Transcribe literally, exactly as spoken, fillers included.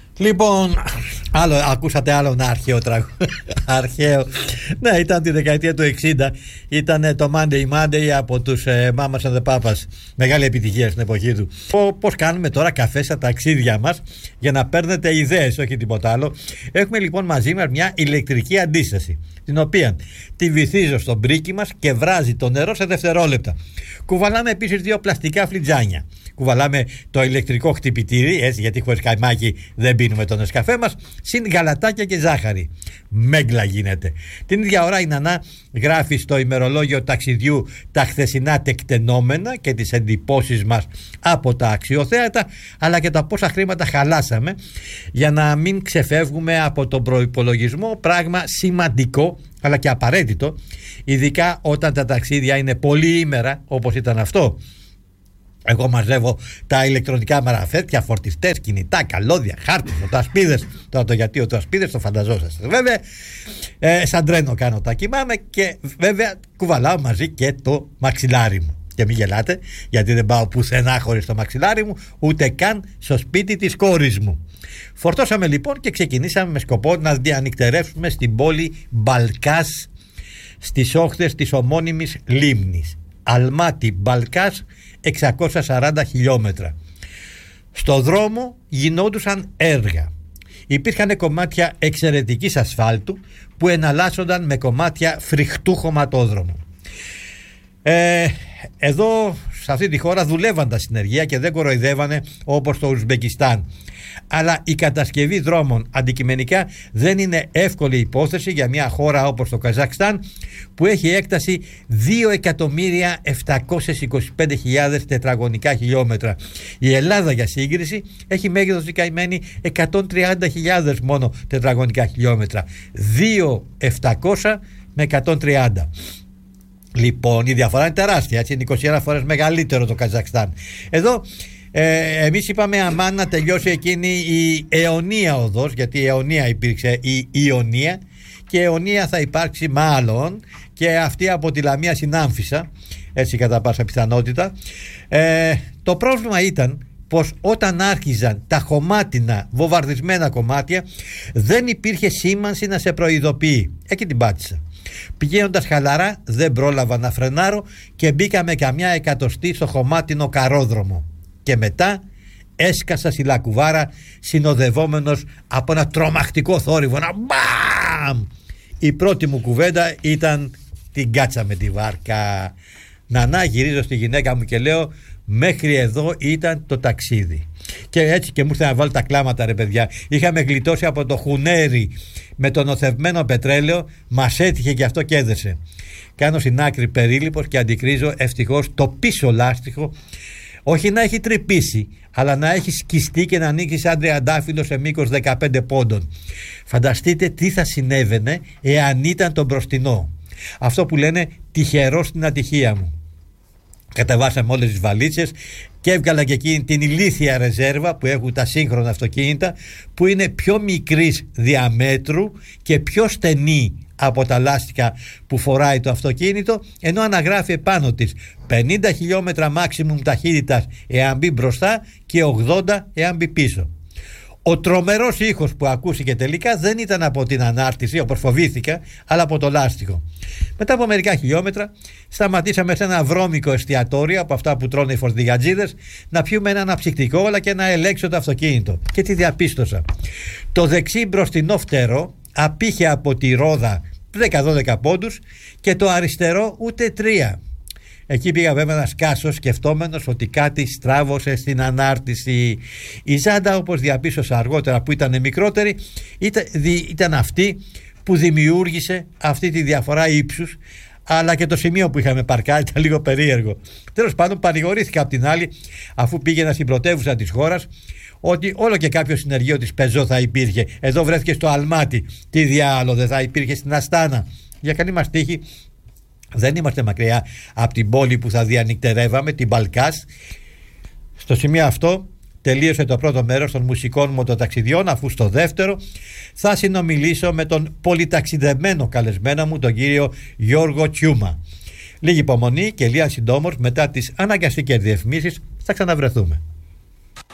Λοιπόν, άλλο, ακούσατε άλλο ένα αρχαίο τραγούδι. Αρχαίο. Ναι, ήταν τη δεκαετία του εξήντα. Ήταν το Monday Monday από τους ε, Mamas and the Papas. Μεγάλη επιτυχία στην εποχή του. Πώς κάνουμε τώρα καφέ στα ταξίδια μας για να παίρνετε ιδέες, όχι τίποτα άλλο. Έχουμε λοιπόν μαζί μας μια ηλεκτρική αντίσταση, την οποία τη βυθίζω στο μπρίκι μας και βράζει το νερό σε δευτερόλεπτα. Κουβαλάμε επίσης δύο πλαστικά φλιτζάνια. Κουβαλάμε το ηλεκτρικό χτυπητήρι, έτσι, γιατί χωρίς καϊμάκι δεν πίνουμε τον νεσκαφέ μας, συν γαλατάκια και ζάχαρη. Μέγκλα γίνεται. Την ίδια ώρα η Νανά γράφει στο ημερολόγιο ταξιδιού τα χθεσινά τεκτενόμενα και τις εντυπώσεις μας από τα αξιοθέατα, αλλά και τα πόσα χρήματα χαλάσαμε για να μην ξεφεύγουμε από τον προϋπολογισμό, πράγμα σημαντικό αλλά και απαραίτητο, ειδικά όταν τα ταξίδια είναι πολύ ήμερα όπως ήταν αυτό. Εγώ μαζεύω τα ηλεκτρονικά μαραφέτια, φορτιστές, κινητά, καλώδια, χάρτες, φωτοασπίδες. Τώρα το γιατί φωτοασπίδες το φανταζόσαστε. Βέβαια, ε, σαν τρένο κάνω τα κοιμάμαι και βέβαια κουβαλάω μαζί και το μαξιλάρι μου. Και μην γελάτε, γιατί δεν πάω πουθενά χωρίς το μαξιλάρι μου, ούτε καν στο σπίτι της κόρης μου. Φορτώσαμε λοιπόν και ξεκινήσαμε με σκοπό να διανυκτερεύσουμε στην πόλη Μπαλκάς, στις όχθες της ομώνυμης λίμνης. Αλμάτι Μπαλκάς, εξακόσια σαράντα χιλιόμετρα. Στο δρόμο γινόντουσαν έργα. Υπήρχαν κομμάτια εξαιρετικής ασφάλτου που εναλλάσσονταν με κομμάτια φρικτού χωματόδρομου. Ε, εδώ σε αυτή τη χώρα δουλεύαν τα συνεργεία και δεν κοροϊδεύανε όπως στο Ουσμπεκιστάν. Αλλά η κατασκευή δρόμων αντικειμενικά δεν είναι εύκολη υπόθεση για μια χώρα όπως το Καζακστάν, που έχει έκταση δύο εκατομμύρια επτακόσιες είκοσι πέντε χιλιάδες τετραγωνικά χιλιόμετρα. Η Ελλάδα, για σύγκριση, έχει μέγεθος καημένη εκατόν τριάντα χιλιάδες μόνο τετραγωνικά χιλιόμετρα. δύο χιλιάδες επτακόσια με εκατόν τριάντα. Λοιπόν, η διαφορά είναι τεράστια, έτσι, είναι είκοσι ένα φορές μεγαλύτερο το Καζακστάν. Εδώ ε, εμείς είπαμε αμάν να τελειώσει εκείνη η αιωνία οδός, γιατί η αιωνία υπήρξε η Ιωνία και η αιωνία θα υπάρξει μάλλον και αυτή από τη Λαμία στην Άμφισσα, έτσι κατά πάσα πιθανότητα. Ε, το πρόβλημα ήταν πως όταν άρχιζαν τα χωμάτινα βομβαρδισμένα κομμάτια δεν υπήρχε σήμανση να σε προειδοποιεί. Εκεί την πάτησα. Πηγαίνοντας χαλαρά δεν πρόλαβα να φρενάρω και μπήκαμε καμιά εκατοστή στο χωμάτινο καρόδρομο. Και μετά έσκασα στη λακκουβάρα συνοδευόμενος από ένα τρομακτικό θόρυβο. Ένα μπαμ! Η πρώτη μου κουβέντα ήταν την κάτσα με τη βάρκα. Νανά, γυρίζω στη γυναίκα μου και λέω, μέχρι εδώ ήταν το ταξίδι. Και έτσι και μου ήρθε να βάλω τα κλάματα, ρε παιδιά. Είχαμε γλιτώσει από το χουνέρι με το νοθευμένο πετρέλαιο, μας έτυχε και αυτό και έδεσε. Κάνω στην άκρη περίληπος και αντικρίζω ευτυχώς το πίσω λάστιχο, όχι να έχει τρυπήσει, αλλά να έχει σκιστεί και να ανοίξει σαν τριαντάφυλλο σε μήκος δεκαπέντε πόντων. Φανταστείτε τι θα συνέβαινε εάν ήταν το μπροστινό. Αυτό που λένε τυχερό στην ατυχία μου. Κατεβάσαμε όλες τις βαλίτσες και έβγαλα και εκείνη την ηλίθια ρεζέρβα που έχουν τα σύγχρονα αυτοκίνητα, που είναι πιο μικρής διαμέτρου και πιο στενή από τα λάστιχα που φοράει το αυτοκίνητο, ενώ αναγράφει επάνω της πενήντα χιλιόμετρα maximum ταχύτητας εάν μπει μπροστά και ογδόντα εάν μπει πίσω. Ο τρομερός ήχος που ακούστηκε τελικά δεν ήταν από την ανάρτηση όπως φοβήθηκα, αλλά από το λάστιχο. Μετά από μερικά χιλιόμετρα σταματήσαμε σε ένα βρώμικο εστιατόριο από αυτά που τρώνε οι φορτηγατζίδες να πιούμε ένα αναψυκτικό αλλά και να ελέγξω το αυτοκίνητο. Και τι διαπίστωσα? Το δεξί μπροστινό φτερό απήχε από τη ρόδα δέκα δώδεκα πόντους και το αριστερό ούτε τρία. Εκεί πήγα βέβαια να σκάσω, σκεφτόμενος ότι κάτι στράβωσε στην ανάρτηση. Η ζάντα, όπως διαπίστωσα αργότερα, που ήταν μικρότερη, ήταν, ήταν αυτή που δημιούργησε αυτή τη διαφορά ύψους, αλλά και το σημείο που είχαμε παρκάρει ήταν λίγο περίεργο. Τέλος πάντων, παρηγορήθηκα απ' την άλλη, αφού πήγαινα στην πρωτεύουσα της χώρας, ότι όλο και κάποιο συνεργείο της Πεζό θα υπήρχε. Εδώ βρέθηκε στο Αλμάτι. Τι διάλογο δεν θα υπήρχε στην Αστάνα? Για καλή μας τύχη, δεν είμαστε μακριά από την πόλη που θα διανυκτερεύαμε, την Μπαλκάς. Στο σημείο αυτό τελείωσε το πρώτο μέρος των μουσικών μοτοταξιδιών, αφού στο δεύτερο θα συνομιλήσω με τον πολυταξιδεμένο καλεσμένο μου, τον κύριο Γιώργο Τσιούμα. Λίγη υπομονή και λίγα συντόμως μετά τις αναγκαστικές διαφημίσεις θα ξαναβρεθούμε.